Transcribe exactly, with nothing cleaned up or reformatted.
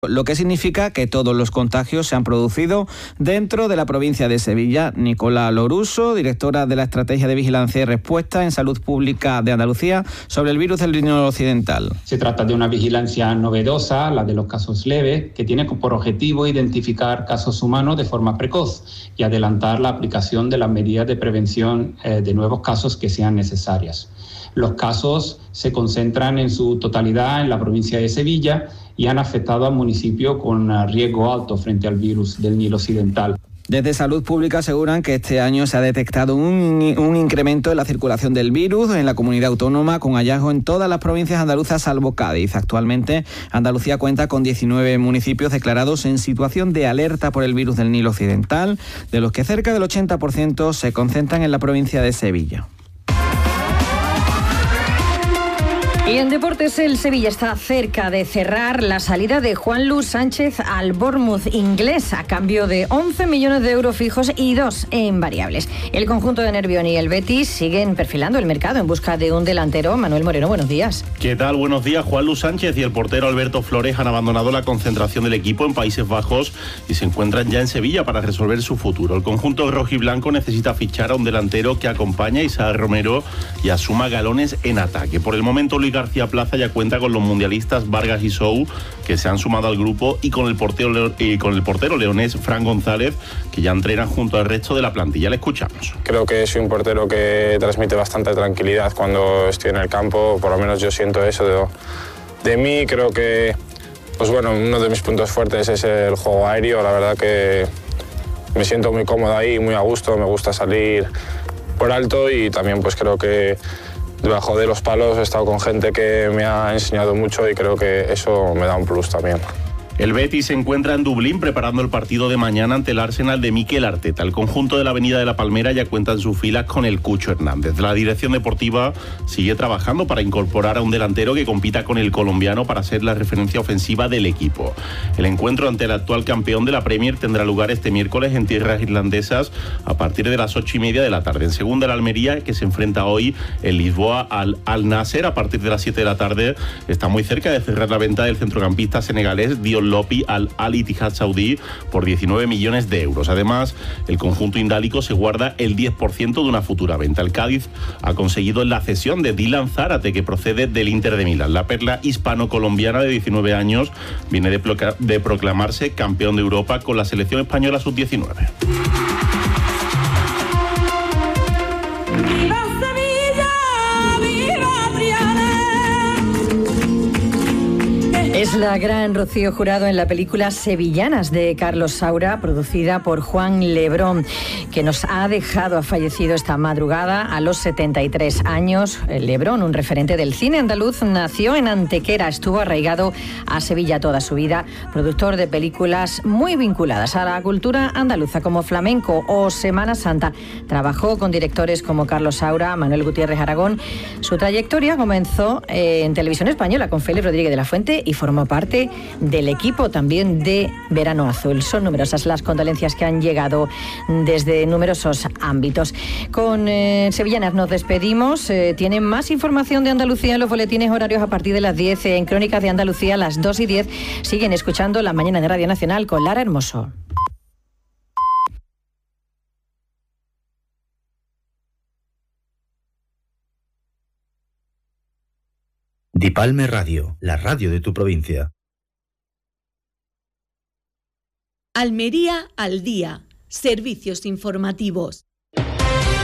lo que significa que todos los contagios se han producido dentro de la provincia de Sevilla. Nicola Loruso, directora de la Estrategia de Vigilancia y Respuesta en Salud Pública de Andalucía, sobre el virus del Nilo Occidental. Se trata de una vigilancia novedosa, la de los casos leves, que tiene por objetivo identificar casos humanos de forma precoz y adelantar la aplicación de las medidas de prevención eh, de nuevos casos que sean necesarias. Los casos se concentran en su totalidad en la provincia de Sevilla y han afectado a municipios con riesgo alto frente al virus del Nilo Occidental. Desde Salud Pública aseguran que este año se ha detectado un, un incremento en la circulación del virus en la comunidad autónoma, con hallazgo en todas las provincias andaluzas salvo Cádiz. Actualmente, Andalucía cuenta con diecinueve municipios declarados en situación de alerta por el virus del Nilo Occidental, de los que cerca del ochenta por ciento se concentran en la provincia de Sevilla. Y en deportes, el Sevilla está cerca de cerrar la salida de Juanlu Sánchez al Bournemouth inglés a cambio de once millones de euros fijos y dos en variables. El conjunto de Nervión y el Betis siguen perfilando el mercado en busca de un delantero. Manuel Moreno, buenos días. ¿Qué tal? Buenos días. Juanlu Sánchez y el portero Alberto Flores han abandonado la concentración del equipo en Países Bajos y se encuentran ya en Sevilla para resolver su futuro. El conjunto rojiblanco necesita fichar a un delantero que acompañe a Isaac Romero y asuma galones en ataque. Por el momento, Luis García Plaza ya cuenta con los mundialistas Vargas y Sou, que se han sumado al grupo, y con el portero, y con el portero leonés Fran González, que ya entrena junto al resto de la plantilla. Le escuchamos. Creo que soy un portero que transmite bastante tranquilidad cuando estoy en el campo, por lo menos yo siento eso de, de mí. Creo que, pues bueno, uno de mis puntos fuertes es el juego aéreo. La verdad que me siento muy cómodo ahí, muy a gusto, me gusta salir por alto y también pues creo que debajo de los palos he estado con gente que me ha enseñado mucho y creo que eso me da un plus también. El Betis se encuentra en Dublín preparando el partido de mañana ante el Arsenal de Mikel Arteta. El conjunto de la Avenida de la Palmera ya cuenta en sus filas con el Cucho Hernández. La dirección deportiva sigue trabajando para incorporar a un delantero que compita con el colombiano para ser la referencia ofensiva del equipo. El encuentro ante el actual campeón de la Premier tendrá lugar este miércoles en tierras irlandesas a partir de las ocho y media de la tarde. En segunda, el Almería, que se enfrenta hoy en Lisboa al Al Nasser a partir de las siete de la tarde, está muy cerca de cerrar la venta del centrocampista senegalés Dion Lopi al Al Ittihad saudí por diecinueve millones de euros. Además, el conjunto indálico se guarda el diez por ciento de una futura venta. El Cádiz ha conseguido la cesión de Dylan Zárate, que procede del Inter de Milán. La perla hispano-colombiana de diecinueve años viene de, ploca- de proclamarse campeón de Europa con la selección española sub diecinueve. Es la gran Rocío Jurado en la película Sevillanas de Carlos Saura, producida por Juan Lebrón, que nos ha dejado, ha fallecido esta madrugada a los setenta y tres años. Lebrón, un referente del cine andaluz, nació en Antequera, estuvo arraigado a Sevilla toda su vida, productor de películas muy vinculadas a la cultura andaluza como Flamenco o Semana Santa. Trabajó con directores como Carlos Saura, Manuel Gutiérrez Aragón. Su trayectoria comenzó en Televisión Española con Félix Rodríguez de la Fuente y formó parte del equipo también de Verano Azul. Son numerosas las condolencias que han llegado desde numerosos ámbitos. Con eh, Sevillanas nos despedimos. Eh, tienen más información de Andalucía en los boletines horarios a partir de las diez. En Crónicas de Andalucía a las dos y diez. Siguen escuchando La Mañana de Radio Nacional con Lara Hermoso. Dipalme Radio, la radio de tu provincia. Almería al día. Servicios informativos.